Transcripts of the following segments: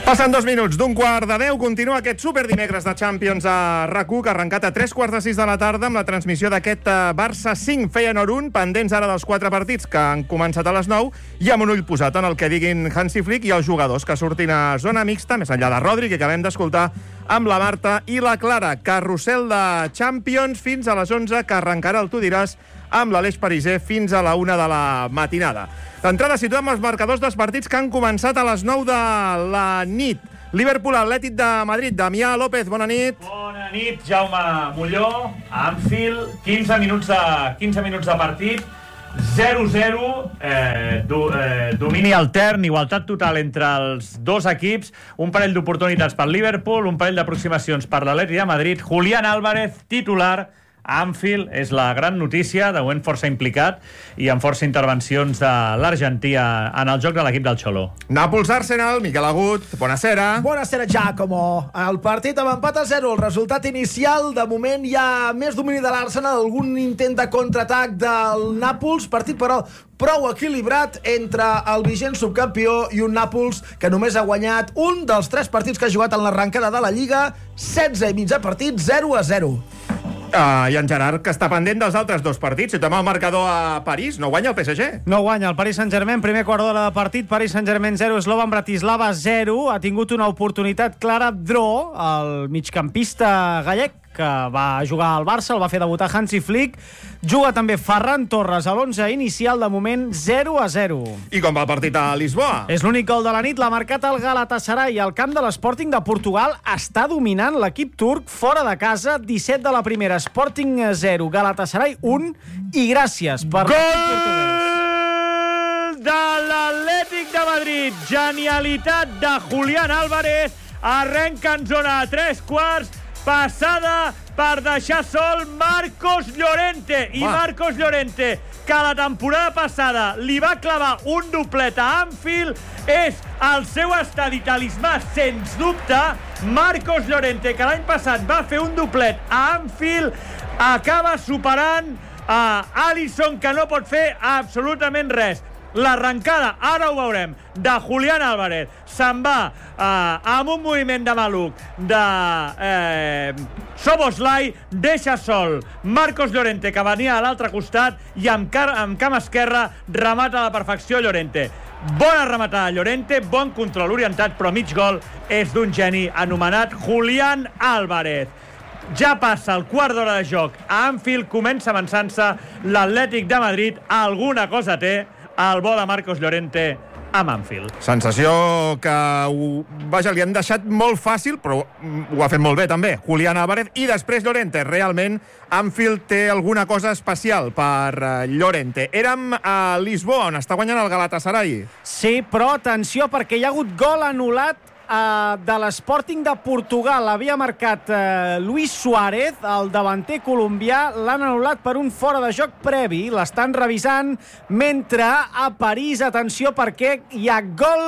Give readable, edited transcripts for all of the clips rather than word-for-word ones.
Passen 2 minuts d'un 9:15. Continua aquest superdimecres de Champions a RAC1, que ha arrencat a 3:45 de la tarda amb la transmissió d'aquest Barça 5, Feyenoord 1, pendents ara dels 4 partits que han començat a les 9 i amb un ull posat en el que diguin Hansi Flick i els jugadors que surtin a zona mixta, més enllà de Rodri, que acabem d'escoltar amb la Marta i la Clara. Carrusel de Champions fins a les 11, que arrencarà el Tu diràs amb l'Aleix Pariser fins a la 1 de la matinada. D'entrada situem els marcadors dels partits que han començat a les 9 de la nit. Liverpool-Atlètic de Madrid. Damià López, bona nit. Bona nit, Jaume Molló. Anfield, 15 minuts de partit, 0-0, domini altern, igualtat total entre els dos equips, un parell d'oportunitats per Liverpool, un parell d'aproximacions per l'Atlètic de Madrid. Julián Álvarez, titular. Anfield és la gran notícia, de moment força implicat i amb força intervencions de l'Argentí en el joc de l'equip del Xolo. Nàpols-Arsenal, Miquel Agut, buonasera. Buonasera, Giacomo. El partit amb empat a 0, el resultat inicial, de moment hi ha més domini de l'Arsenal, algun intent de contraatac del Nàpols, partit però prou equilibrat entre el vigent subcampió i un Nàpols que només ha guanyat un dels 3 partits que ha jugat en l'arrencada de la Lliga, 16 i mitjà partits, 0-0. I en Gerard, que està pendent dels altres 2 partits. Si tomem el marcador a París, no guanya el PSG? No guanya el Paris Saint-Germain, primer quart d'hora de partit, Paris Saint-Germain 0, Slovan Bratislava 0. Ha tingut una oportunitat clara Dro, el migcampista gallec, que va jugar al Barça, el va fer debutar Hansi Flick. Juga també Ferran Torres a l'11 inicial, de moment 0-0. I com va el partit a Lisboa? És l'únic gol de la nit, l'ha marcat el Galatasaray. El camp de l'Sporting de Portugal està dominant l'equip turc fora de casa, 17 de la primera, Sporting 0, Galatasaray 1, i gràcies per l'equip portuguès. De l'Atlètic de Madrid, genialitat de Julián Álvarez, arrenca en zona a 3/4, passada per deixar sol Marcos Llorente. I Marcos Llorente, que la temporada passada li va clavar un doblet a Anfield, és el seu estadi talismà, sens dubte. Marcos Llorente, que l'any passat va fer un doblet a Anfield, acaba superant a Alisson, que no pot fer absolutament res. L'arrencada, ara ho veurem, de Julián Álvarez se'n va amb un moviment de maluc de Szoboszlai, deixa sol Marcos Llorente, que venia a l'altre costat, i amb camp esquerre remata a la perfecció Llorente. Bona rematada Llorente, bon control orientat, però mig gol és d'un geni anomenat Julián Álvarez. Ja passa el quart d'hora de joc a Anfield, comença avançant-se l'Atlètic de Madrid, alguna cosa té el vol a Marcos Llorente amb Anfield. Sensació que, vaja, li han deixat molt fàcil, però ho ha fet molt bé també, Julián Álvarez, i després Llorente. Realment, Anfield té alguna cosa especial per Llorente. Érem a Lisboa, on està guanyant el Galatasaray. Sí, però atenció, perquè hi ha hagut gol anul·lat de l'Sporting de Portugal. Havia marcat Luis Suárez, el davanter colombià. L'han anul·lat per un fora de joc previ. L'estan revisant, mentre a París, atenció, perquè hi ha gol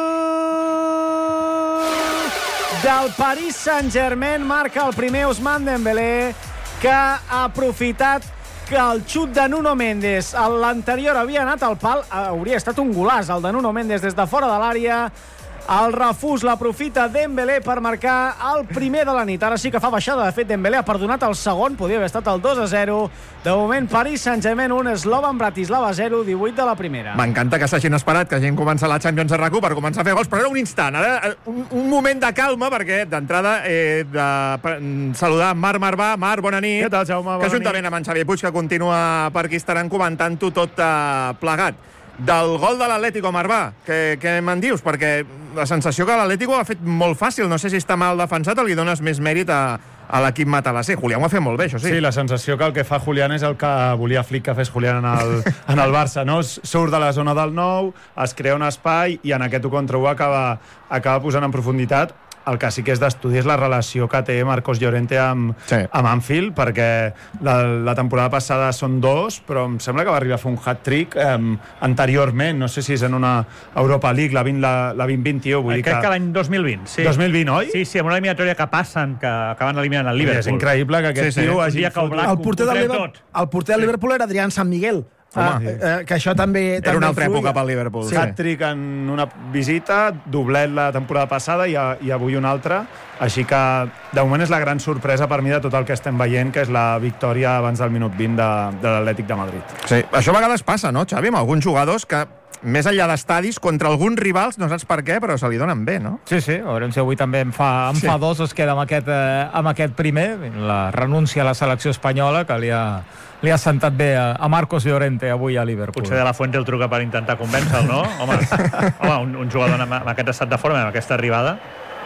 del Paris Saint-Germain. Marca el primer Ousmane Dembélé, que ha aprofitat que el xut de Nuno Mendes, l'anterior havia anat al pal, hauria estat un golaç el de Nuno Mendes des de fora de l'àrea. El refús l'aprofita Dembélé per marcar el primer de la nit. Ara sí que fa baixada. De fet, Dembélé ha perdonat el segon. Podria haver estat el 2-0. De moment, Paris Saint-Germain 1, Slovan Bratislava 0, 18 de la primera. M'encanta que s'hagin esperat que hagin començat la Champions a RAC1 per començar a fer gols, però era un instant. Ara, un moment de calma, perquè d'entrada de saludar Marc Marvà. Marc, bona nit. Què tal, Jaume? Bona nit. Que juntament amb en Xavier Puig, que continua per aquí, estaran comentant-ho tot plegat. Del gol de l'Atlético, Marvà, què me'n dius? Perquè la sensació que l'Atlético ha fet molt fàcil. No sé si està mal defensat o li dones més mèrit a l'equip matalasser. Julián ho ha fet molt bé, això sí. Sí, la sensació que el que fa Julián és el que volia Flick que fes Julián en el Barça, no? Surt de la zona del 9, es crea un espai i en aquest 1 contra 1 acaba posant en profunditat. El que sí que és d'estudi és la relació que té Marcos Llorente amb Anfield, perquè la temporada passada són 2, però em sembla que va arribar a fer un hat-trick anteriorment, no sé si és en una Europa League, la 2021. Vull dir crec que l'any 2020, sí. 2020, oi? Sí, amb una eliminatòria que passen, que acaben eliminant el Liverpool. És increïble que aquest tio hagi el porter del Liverpool era Adrián San Miguel. Que això també... Era una altra època pel Liverpool. Sí. Hat-trick en una visita, doblet la temporada passada i avui una altra. Així que, de moment, és la gran sorpresa per mi de tot el que estem veient, que és la victòria abans del minut 20 de l'Atlètic de Madrid. Sí, això a vegades passa, no, Xavi? Amb alguns jugadors que, més enllà d'estadis, contra alguns rivals, no saps per què, però se li donen bé, no? Sí, veurem si avui també en fa dos, es queda amb aquest primer, la renúncia a la selecció espanyola, que li ha sentat bé a Marcos Llorente avui a Liverpool. Potser de la Fuente el truca per intentar convèncer-lo, no? Home, un jugador amb aquest estat de forma, amb aquesta arribada.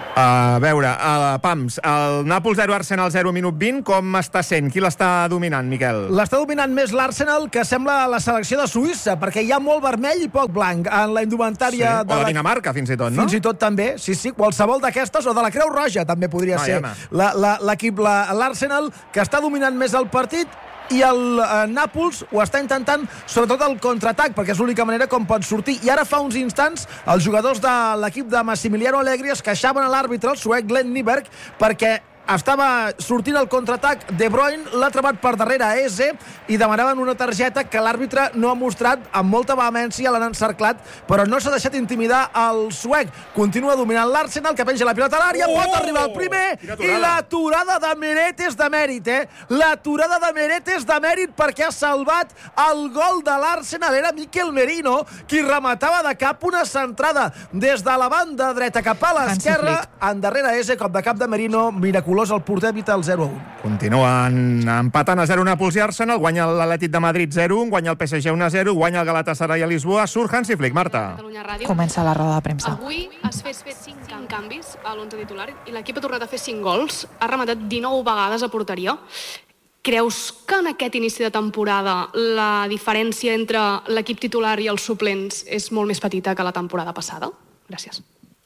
A veure, Pams, el Nàpols 0, Arsenal 0, minut 20, com està sent? Qui l'està dominant, Miquel? L'està dominant més l'Arsenal, que sembla la selecció de Suïssa, perquè hi ha molt vermell i poc blanc en la indumentària... O la Dinamarca, fins i tot, no? Fins i tot també, sí, qualsevol d'aquestes, o de la Creu Roja també podria ser. L'equip, l'Arsenal, que està dominant més el partit, i el Nàpols ho està intentant, sobretot el contraatac, perquè és l'única manera com pot sortir. I ara fa uns instants els jugadors de l'equip de Massimiliano Allegri es queixaven a l'àrbitre, el suec Glenn Nyberg, perquè estava sortint el contraatac. De Bruyne l'ha trebat per darrere a Eze i demanaven una targeta que l'àrbitre no ha mostrat, amb molta vehemència l'han encerclat, però no s'ha deixat intimidar el suec. Continua dominant l'Arsenal, que penja la pilota a l'àrea, pot arribar el primer, i l'aturada de Meret és de mèrit, l'aturada de Meret és de mèrit, perquè ha salvat el gol de l'Arsenal. Era Mikel Merino qui rematava de cap una centrada des de la banda dreta cap a l'esquerra, endarrere Eze, cop de cap de Merino, miraculós. El porter evita el 0-1. Continuen empatant a 0 Nàpols i Arsenal, guanya l'Atlètic de Madrid 0-1, guanya el PSG 1-0, guanya el Galatasaray a Lisboa. Surt Hansi Flick, Marta. Comença la roda de premsa. Avui has fet 5 canvis a l'11 titular i l'equip ha tornat a fer 5 gols, ha rematat 19 vegades a porteria. Creus que en aquest inici de temporada la diferència entre l'equip titular i els suplents és molt més petita que la temporada passada? Gràcies.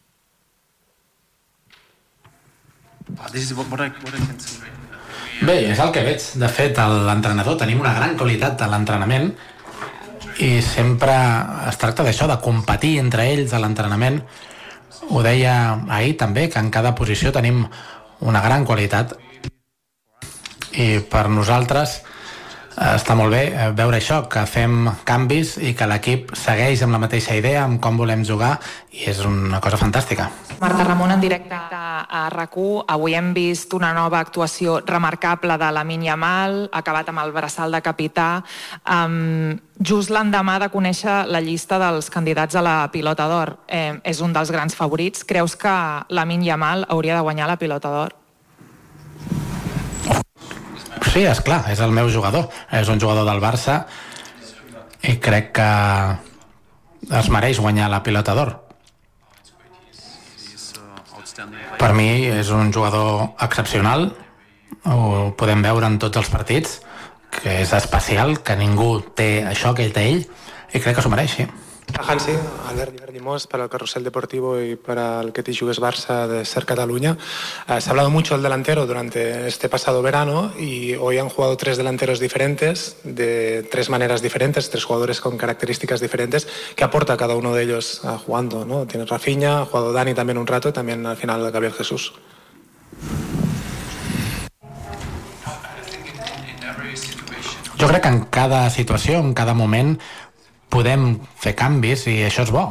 Bé, és el que veig. De fet, l'entrenador, tenim una gran qualitat a l'entrenament i sempre es tracta d'això, de competir entre ells a l'entrenament. Ho deia ahir també, que en cada posició tenim una gran qualitat i per nosaltres està molt bé veure això, que fem canvis i que l'equip segueix amb la mateixa idea, amb com volem jugar, i és una cosa fantàstica. Marta Ramon en directe a RAC1. Avui hem vist una nova actuació remarcable de Lamine Yamal, acabat amb el braçal de capità. Just l'endemà de conèixer la llista dels candidats a la Pilota d'Or. És un dels grans favorits. Creus que Lamine Yamal hauria de guanyar la Pilota d'Or? Sí, esclar, és el meu jugador. És un jugador del Barça i crec que es mereix guanyar la Pilota d'Or. Per mi és un jugador excepcional, ho podem veure en tots els partits, que és especial, que ningú té això que ell té ell, i crec que s'ho mereix, sí. Hansi, Albert Dimos, para el Carrusel Deportivo y para el Que Te Jugues Barça de Ser Cataluña. Se ha hablado mucho del delantero durante este pasado verano y hoy han jugado 3 delanteros diferentes, de 3 maneras diferentes, 3 jugadores con características diferentes. ¿Qué aporta cada uno de ellos jugando, ¿no? Tiene Rafinha, ha jugado Dani también un rato y también al final Gabriel Jesús. Jo crec que en cada situació, en cada moment, podem fer canvis i això és bo.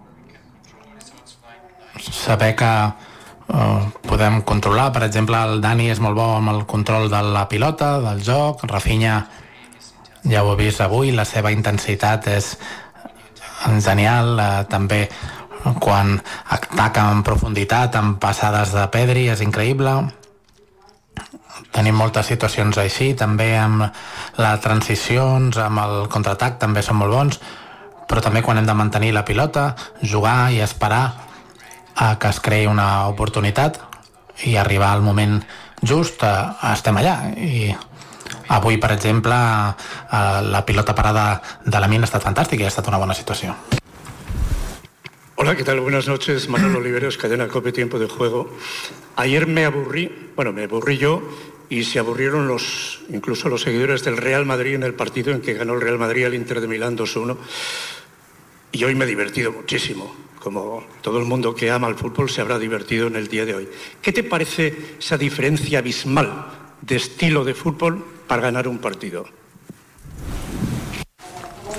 Saber que podem controlar, per exemple, el Dani és molt bo amb el control de la pilota, del joc, Rafinha, ja ho he vist avui, la seva intensitat és genial, també quan ataca en profunditat, amb passades de Pedri, és increïble. Tenim moltes situacions així, també amb les transicions, amb el contraatac també són molt bons, però també quan hem de mantenir la pilota, jugar i esperar a que es creï una oportunitat i arribar al moment just, estem allà. I avui, per exemple, la pilota parada de Lamine ha estat fantàstica i ha estat una bona situació. Hola, ¿qué tal? Buenas noches. Manuel Oliveros, Cadena COPE, Tiempo de Juego. Ayer me aburrí yo, y se aburrieron incluso los seguidores del Real Madrid en el partido en que ganó el Real Madrid al Inter de Milán 2-1. Y hoy me he divertido muchísimo. Como todo el mundo que ama el fútbol se habrá divertido en el día de hoy. ¿Qué te parece esa diferencia abismal de estilo de fútbol para ganar un partido?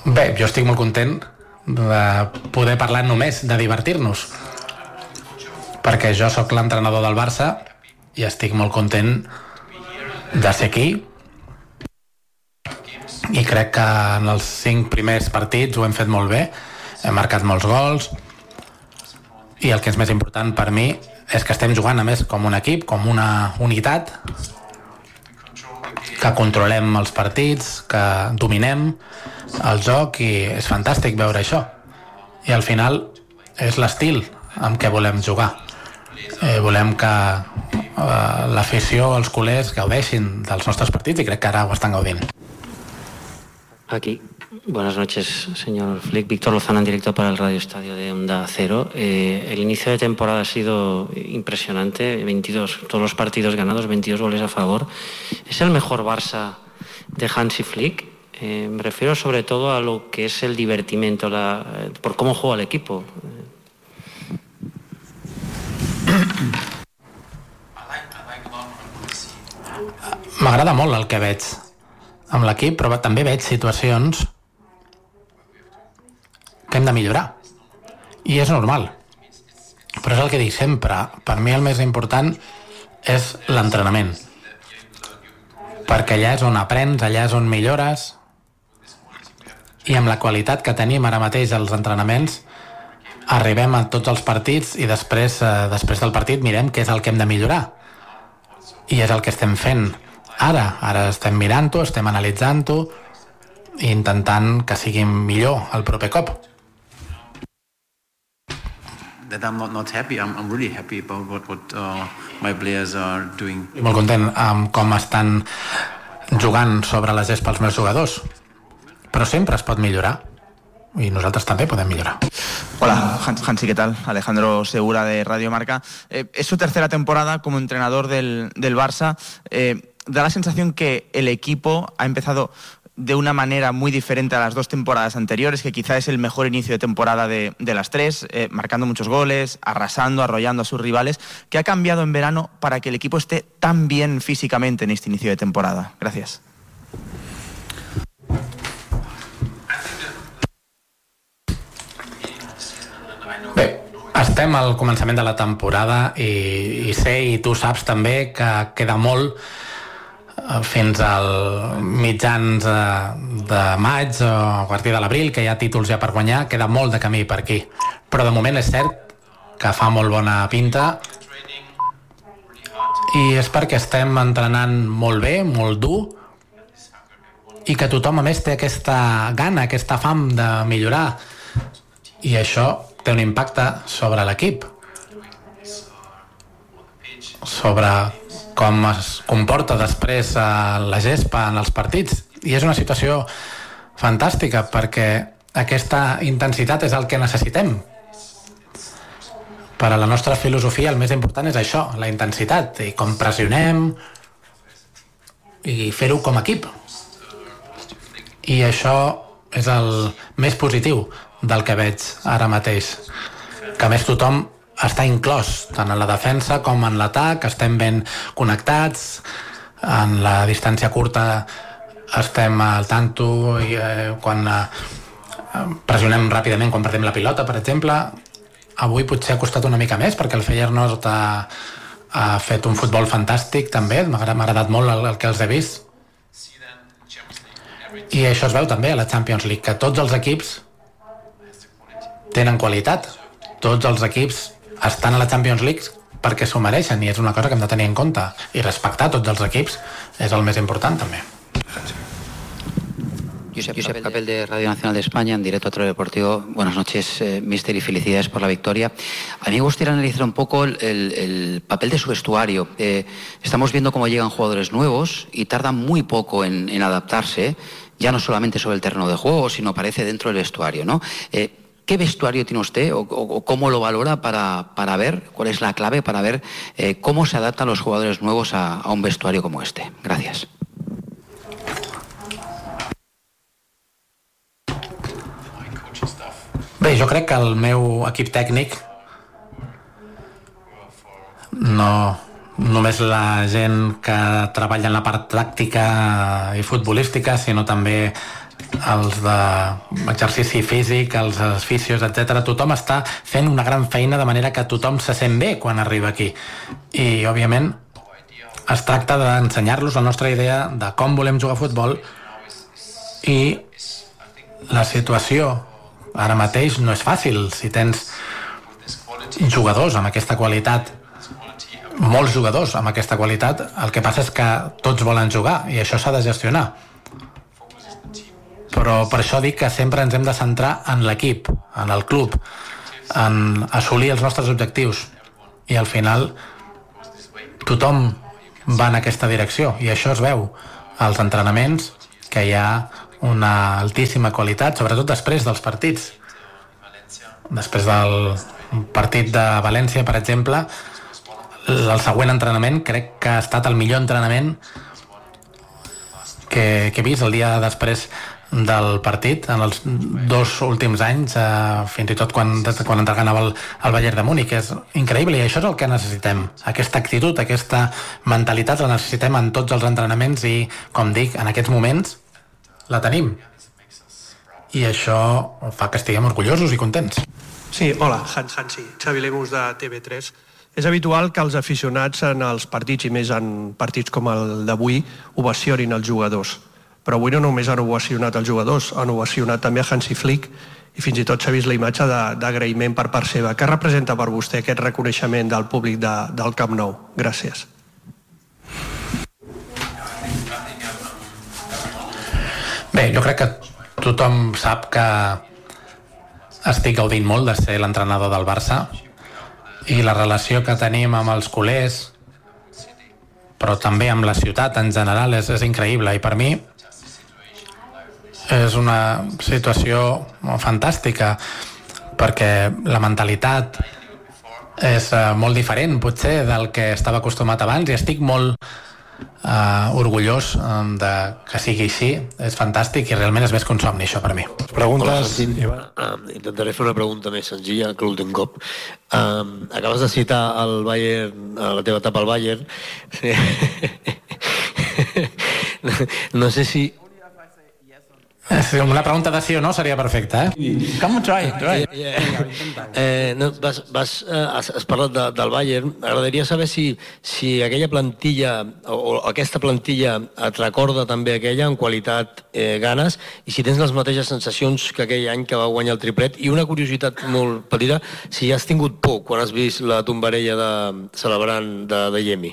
Bé, jo estic molt content de poder parlar només de divertir-nos, perquè jo sóc l'entrenador del Barça i estic molt content de ser aquí, i crec que en els 5 primers partits ho hem fet molt bé, hem marcat molts gols, i el que és més important per mi és que estem jugant a més com un equip, com una unitat, que controlem els partits, que dominem el joc, i és fantàstic veure això. I al final és l'estil amb què volem jugar. Volem que l'afició, els culers, gaudeixin dels nostres partits, i crec que ara ho estan gaudint. Aquí. Buenas noches, señor Flick. Víctor Lozano, en directo para el Radio Estadio de Onda Cero. El inicio de temporada ha sido impresionante. 22, todos los partidos ganados, 22 goles a favor. ¿Es el mejor Barça de Hansi Flick? Me refiero sobre todo a lo que es el divertimento, por cómo juega el equipo. M'agrada molt el que veig amb l'equip, però també veig situacions que hem de millorar. I és normal. Però és el que dic sempre. Per mi el més important és l'entrenament. Perquè allà és on aprens, allà és on millores, i amb la qualitat que tenim ara mateix als entrenaments arribem a tots els partits i després del partit mirem què és el que hem de millorar. I és el que estem fent ara. Ara estem mirant-ho, estem analitzant-ho i intentant que sigui millor el proper cop. That I'm not happy. I'm really happy about what my players are doing. Molt content amb com estan jugant sobre la gespa els meus jugadors. Però sempre es pot millorar. Y nosotros también podemos millorar. Hola, Hansi, ¿qué tal? Alejandro Segura de Radio Marca. Es su tercera temporada como entrenador del Barça. Da la sensación que el equipo ha empezado de una manera muy diferente a las 2 temporadas anteriores, que quizá es el mejor inicio de temporada de las 3, marcando muchos goles, arrasando, arrollando a sus rivales. ¿Qué ha cambiado en verano para que el equipo esté tan bien físicamente en este inicio de temporada? Gracias. Bé, estem al començament de la temporada i sé, i tu saps també, que queda molt fins al mitjans de maig o a partir de l'abril, que hi ha títols ja per guanyar, queda molt de camí per aquí. Però de moment és cert que fa molt bona pinta i és perquè estem entrenant molt bé, molt dur, i que tothom a més té aquesta gana, aquesta fam de millorar, i això té un impacte sobre l'equip, sobre com es comporta després a la gespa en els partits, i és una situació fantàstica perquè aquesta intensitat és el que necessitem. Per a la nostra filosofia el més important és això, la intensitat, i com pressionem i fer-ho com a equip. I això és el més positiu del que veig ara mateix, que a més tothom està inclòs tant en la defensa com en l'atac, estem ben connectats, en la distància curta estem al tanto, i quan pressionem ràpidament quan perdem la pilota, per exemple. Avui potser ha costat una mica més perquè el Feyenoord ha fet un futbol fantàstic també, m'ha agradat molt el que els he vist, i això es veu també a la Champions League, que tots els equips tenen qualitat, tots els equips estan a la Champions League perquè s'ho mereixen, i és una cosa que hem de tenir en compte, i respectar tots els equips és el més important també. Josep Capel de Radio Nacional de España, en directo a Teledeportivo. Buenas noches, mister, y felicidades por la victoria. A mí me gustaría analizar un poco el papel de su vestuario. Estamos viendo cómo llegan jugadores nuevos y tardan muy poco en adaptarse, ya no solamente sobre el terreno de juego, sino parece dentro del vestuario, ¿no? ¿Qué vestuario tiene usted o cómo lo valora para ver, cuál es la clave para ver cómo se adaptan los jugadores nuevos a un vestuario como este? Gracias. Bé, jo crec que el meu equip tècnic, no només la gent que treballa en la part tàctica i futbolística, sinó també els d'exercici físic, els fisios, etc. Tothom està fent una gran feina de manera que tothom se sent bé quan arriba aquí. I, òbviament, es tracta d'ensenyar-los la nostra idea de com volem jugar a futbol i la situació ara mateix no és fàcil. Si tens jugadors amb aquesta qualitat, molts jugadors amb aquesta qualitat, el que passa és que tots volen jugar i això s'ha de gestionar. Però per això dic que sempre ens hem de centrar en l'equip, en el club, en assolir els nostres objectius. I al final tothom va en aquesta direcció i això es veu als entrenaments, que hi ha una altíssima qualitat, sobretot després dels partits. Després del partit de València, per exemple, el següent entrenament crec que ha estat el millor entrenament que he vist el dia després del partit en els 2 últims anys, fins i tot quan entrenava el Bayern de Múnich. És increïble i això és el que necessitem. Aquesta actitud, aquesta mentalitat la necessitem en tots els entrenaments i, com dic, en aquests moments la tenim. I això fa que estiguem orgullosos i contents. Sí, hola, Hansi, Xavi Lemus de TV3. És habitual que els aficionats en els partits, i més en partits com el d'avui, ovacionin els jugadors. Però avui no només han ovacionat els jugadors, han ovacionat també a Hansi Flick i fins i tot s'ha vist la imatge d'agraïment per part seva. Què representa per vostè aquest reconeixement del públic del Camp Nou? Gràcies. Bé, jo crec que tothom sap que estic gaudint molt de ser l'entrenador del Barça i la relació que tenim amb els culers, però també amb la ciutat en general és increïble i per mi és una situació fantàstica perquè la mentalitat és molt diferent potser del que estava acostumat abans i estic molt orgullós de que sigui així. És fantàstic i realment és més que un somni, això per mi. Preguntes? Intentaré fer una pregunta més senzilla que l'últim cop. Acabes de citar el Bayern, la teva etapa al Bayern. No sé si... Una pregunta de sí o no seria perfecta, Come on, try. Has parlat del Bayern. M'agradaria saber si aquella plantilla o aquesta plantilla et recorda també aquella en qualitat ganes i si tens les mateixes sensacions que aquell any que va guanyar el triplet. I una curiositat molt petita, si has tingut por quan has vist la tombarella celebrant de Yemi.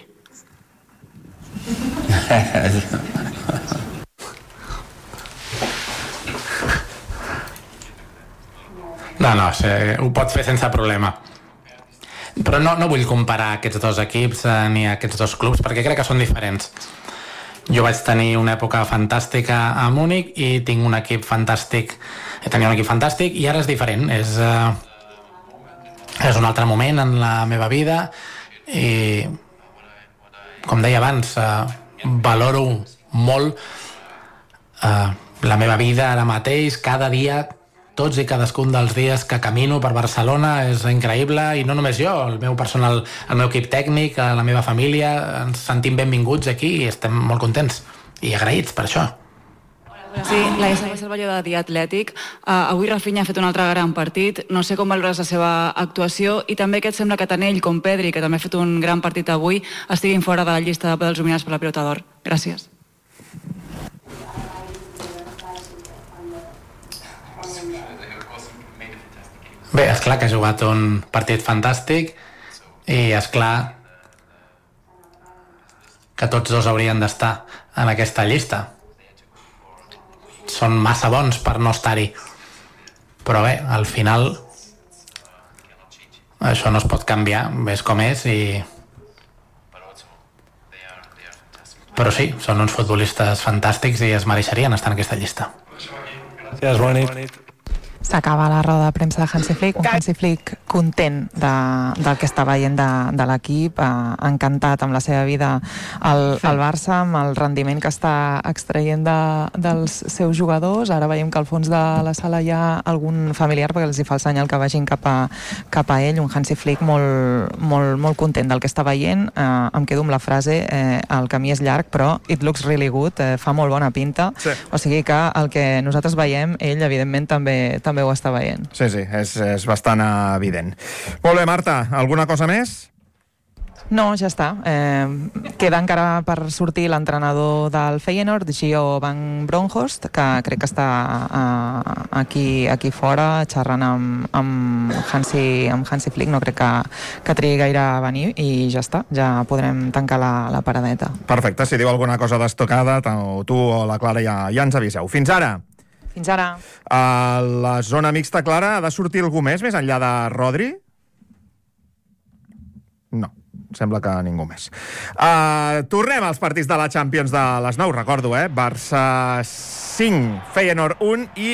No, ho pots fer sense problema. Però no vull comparar aquests dos equips ni aquests dos clubs perquè crec que són diferents. Jo vaig tenir una època fantàstica a Múnich i tinc un equip fantàstic. Tenia un equip fantàstic i ara és diferent. És un altre moment en la meva vida i, com deia abans, valoro molt la meva vida ara mateix, cada dia. Tots i cadascun dels dies que camino per Barcelona és increïble i no només jo, el meu equip tècnic, la meva família, ens sentim benvinguts aquí i estem molt contents i agraïts per això. Sí, la Isabel Salvalló de The Athletic. Avui Rafinha ha fet un altre gran partit. No sé com valores la seva actuació i també que et sembla que tant ell com Pedri, que també ha fet un gran partit avui, estiguin fora de la llista dels nominats per la Pilota d'Or. Gràcies. Bé, esclar que ha jugat un partit fantàstic i esclar que tots dos haurien d'estar en aquesta llista. Són massa bons per no estar-hi. Però bé, al final això no es pot canviar, és com és i... Però sí, són uns futbolistes fantàstics i es mereixerien estar en aquesta llista. Gràcies, bona nit. S'acaba la roda de premsa de Hansi Flick, un Hansi Flick content del que està veient de l'equip, encantat amb la seva vida al Barça, amb el rendiment que està extraient dels seus jugadors. Ara veiem que al fons de la sala hi ha algun familiar perquè els hi fa el senyal que vagin cap a ell. Un Hansi Flick molt content del que està veient. Em quedo amb la frase, el camí és llarg, però it looks really good, fa molt bona pinta. Sí. O sigui que el que nosaltres veiem, ell evidentment també ho està veient. Sí, és bastant evident. Molt bé, Marta, alguna cosa més? No, ja està. Queda encara per sortir l'entrenador del Feyenoord, Gio van Bronckhorst, que crec que està aquí fora xerrant amb Hansi Flick. No crec que trigui gaire a venir i ja està, ja podrem tancar la paradeta. Perfecte, si diu alguna cosa destocada, tu o la Clara ja ens aviseu. Fins ara! Fins ara. A la zona mixta, Clara, ha de sortir algú més enllà de Rodri? No, sembla que ningú més. Tornem als partits de la Champions de les 9, recordo, Barça 5, Feyenoord 1 i